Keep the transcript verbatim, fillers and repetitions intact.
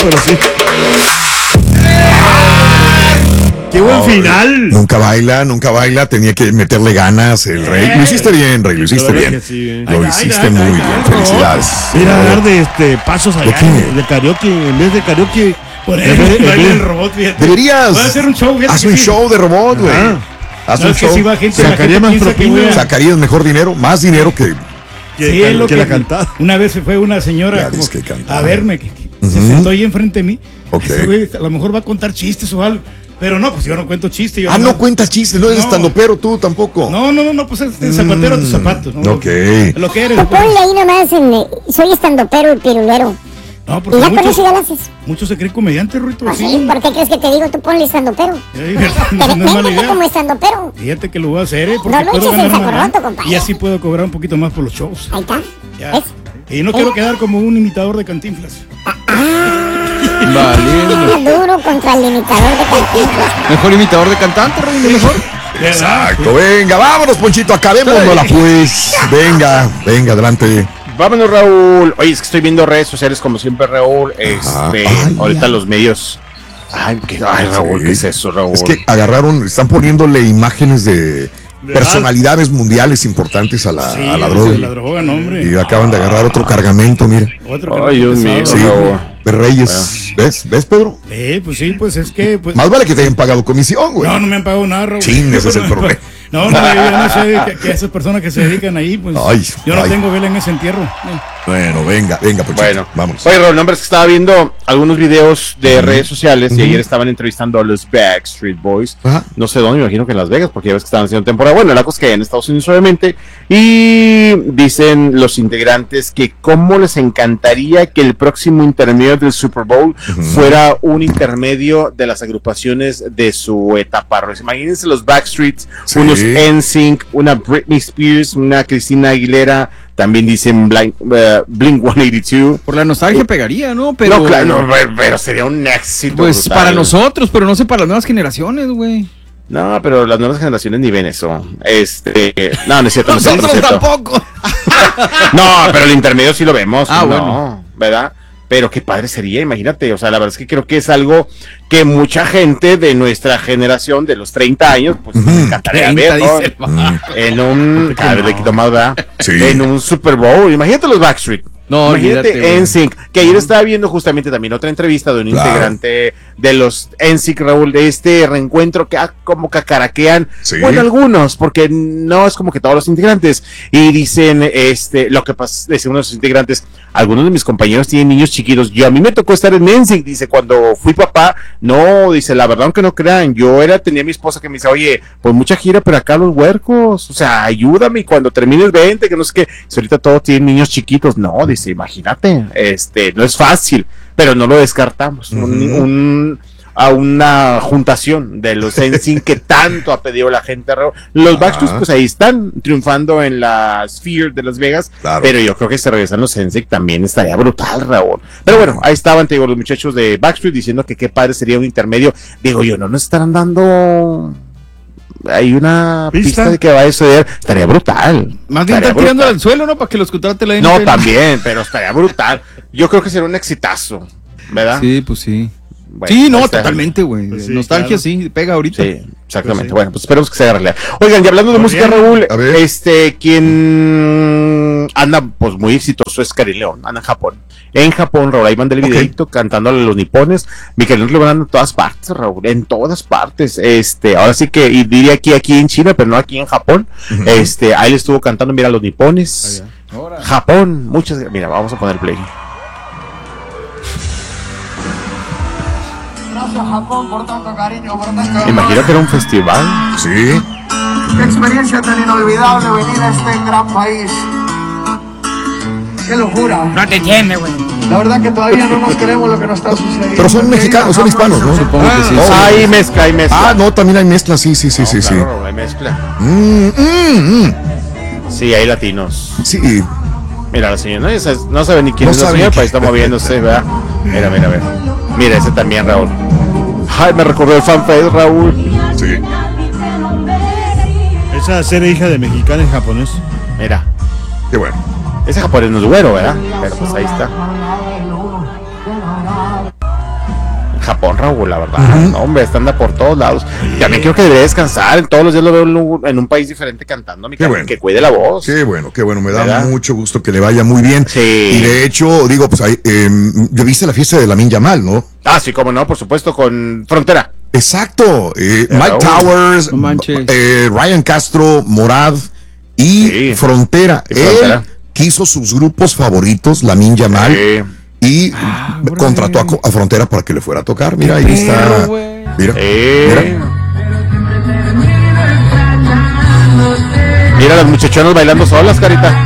pero sí. ¡Qué buen no, final! Nunca baila, nunca baila, tenía que meterle ganas el Rey. Lo hiciste bien, Rey, lo hiciste bien. Sí, eh. Lo ay, hiciste ay, muy ay, bien, ay, felicidades. Mira, dar de este, pasos allá, ¿de, de karaoke, en vez de karaoke. Por el, el, el, el robot, fíjate. Deberías. Voy a hacer un show, haz un sí. show de robot, güey. Haz no, un show. Si va gente, sacaría más propina. Sacarías mejor dinero, más dinero que... Que, sí, es lo que, que la cantada. Una vez se fue una señora como, que a verme, que, que uh-huh. se sentó ahí enfrente de mí. Okay. Ese güey a lo mejor va a contar chistes o algo. Pero no, pues yo no cuento chistes. Yo ah, no, no no cuentas chistes, no eres no. estandopero tú tampoco. No, no, no, no pues es zapatero a tus zapatos. ¿no? Ok. Lo que eres. Pues ponle ahí nomás, en, soy estandopero y pirulero. No, porque y ya muchos, con eso ya lo haces. Muchos se creen comediantes, Ruito. ¿Ah, sí? ¿Por qué crees que te digo tú ponle estandopero? No, no es mala idea. Como estandopero. Fíjate que lo voy a hacer, ¿eh? No lo eches en saco roto, compadre. Y así puedo cobrar un poquito más por los shows. Ahí está. Ya. ¿Ves? Y no ¿Eh? quiero quedar como un imitador de Cantinflas. Ah, vale. Duro contra el imitador de Cantinflas. Mejor imitador de cantante, Rey, mejor. Exacto, venga, vámonos, Ponchito, acabémosla pues. Venga, venga, adelante. Vámonos, Raúl. Oye, es que estoy viendo redes sociales como siempre, Raúl. Este, ay, ahorita ay. los medios. Ay, ¿qué, ay Raúl, sí. ¿qué es eso, Raúl? Es que agarraron, están poniéndole imágenes de personalidades mundiales importantes a la, sí, a la droga. La droga, no, hombre. Y acaban de agarrar otro cargamento, mira. Otro cargamento. Ay, Dios mío, sí, de Reyes. Bueno. ¿Ves? ¿Ves, Pedro? Eh, pues sí, pues es que... Pues... Más vale que te hayan pagado comisión, güey. No, no me han pagado nada, Raúl. Ching, ese es el problema. No, no, yo no sé que, que esas personas que se dedican ahí, pues ay, yo no ay. tengo vela en ese entierro. No. Bueno, venga, venga, pues bueno, vamos. Oye, Raúl, nombres que estaba viendo algunos videos de uh-huh. redes sociales uh-huh. y ayer estaban entrevistando a los Backstreet Boys. Uh-huh. No sé dónde, me imagino que en Las Vegas, porque ya ves que estaban haciendo temporada. Bueno, la cosa es que en Estados Unidos obviamente. Y dicen los integrantes que cómo les encantaría que el próximo intermedio del Super Bowl uh-huh. fuera un intermedio de las agrupaciones de su etapa. Imagínense los Backstreets, sí. unos N Sync, una Britney Spears, una Cristina Aguilera, también dicen Blink, uh, Blink ciento ochenta y dos. Por la nostalgia pegaría, ¿no? Pero, no, claro, no, pero sería un éxito. Pues brutal. Para nosotros, pero no sé para las nuevas generaciones, güey. No, pero las nuevas generaciones ni ven eso. Este, no, no es cierto. Nosotros no es cierto. tampoco. No, pero el intermedio sí lo vemos. Ah, no, bueno. ¿verdad? Pero qué padre sería, imagínate, o sea, la verdad es que creo que es algo que mucha gente de nuestra generación, de los treinta años, pues mm, me encantaría ver, ¿no? Mm. En un, a ver, le quito más, ¿verdad? Sí. En un Super Bowl, imagínate los Backstreet. No, imagínate N Sync, que ayer estaba viendo justamente también otra entrevista de un claro. integrante de los N Sync, Raúl, de este reencuentro que ah, como cacaraquean, sí. bueno, algunos, porque no es como que todos los integrantes, y dicen, este, lo que pasa, dicen uno de los integrantes, algunos de mis compañeros tienen niños chiquitos, yo a mí me tocó estar en N Sync, dice, cuando fui papá, no, dice, la verdad, aunque no crean, yo era, tenía a mi esposa que me dice, oye, pues mucha gira, pero acá los huercos, o sea, ayúdame, cuando termine el veinte, que no sé qué, si ahorita todos tienen niños chiquitos, no, dice, imagínate, este, no es fácil, pero no lo descartamos. Uh-huh. Un, un, a una juntación de los N Sync que tanto ha pedido la gente. Los uh-huh. Backstreet, pues ahí están triunfando en la Sphere de Las Vegas, claro. pero yo creo que si regresan los N Sync también estaría brutal, Raúl. Pero bueno, ahí estaban, te digo, los muchachos de Backstreet diciendo que qué padre sería un intermedio. Digo yo, no nos estarán dando... Hay una pista, pista de que va a suceder, estaría brutal. Más bien están tirando al suelo, ¿no? Para que los contrate la N F L. No, también, pero estaría brutal. Yo creo que sería un exitazo, ¿verdad? Sí, pues sí. Bueno, sí, no, totalmente, güey. Pues sí, nostalgia claro. sí, pega ahorita. Sí, exactamente. Pues sí. Bueno, pues esperemos que se haga realidad. Oigan, y hablando de Muy música, bien. Raúl, este, quien anda, pues muy exitoso es Karin León, anda en Japón. En Japón, Raúl, ahí manda el okay. videito cantándole a los nipones. Mi Karin lo van dando en todas partes, Raúl, en todas partes. Este, ahora sí que, y diría aquí, aquí en China, pero no aquí en Japón. Uh-huh. Este, ahí le estuvo cantando, mira, a los nipones. Oh, yeah. Japón, muchas, mira, vamos a poner play. Gracias, Japón, por tanto cariño, por tanto... Imagino que era un festival. Sí. Qué experiencia tan inolvidable venir a este gran país. Qué locura. No te entiendes, güey. La verdad que todavía no nos creemos lo que nos está sucediendo. Pero son mexicanos, son hispanos, ¿no? Supongo que sí. Ah, hay mezcla, hay mezcla. Ah, no, también hay mezcla, sí, sí, sí, no, sí, claro, sí. hay mezcla. Mm, mm, mm. Sí, hay latinos. Sí. Mira, la señora, no, sabe, no sabe ni quién no es la señora, pero ahí está moviéndose, ¿verdad? Mira, mira, mira. Mira, ese también, Raúl. Ay, me recordó el fanfare, Raúl. Sí. Esa serie hija de mexicana en japonés. Mira. Qué bueno. Ese japonés no es güero, ¿verdad? Pero pues ahí está. Japón, Raúl, la verdad. Uh-huh. No, hombre, está anda por todos lados. Y también creo que debería descansar. Todos los días lo veo en un, en un país diferente cantando. Mi qué bueno. Que cuide la voz. Qué bueno, qué bueno. Me da ¿verdad? Mucho gusto que le vaya muy bien. Sí. Y de hecho, digo, pues, ahí, eh, yo viste la fiesta de Lamine Yamal, ¿no? Ah, sí, cómo no, por supuesto, con Frontera. Exacto. Eh, Mike Towers, no eh, Ryan Castro, Morad y sí. Frontera. Y Frontera. Él quiso sus grupos favoritos, Lamine Yamal. Sí. Y ah, contrató a, a Frontera para que le fuera a tocar. Mira, ahí está. Wey. Mira, eh. mira. Mira las muchachonas bailando solas, carita.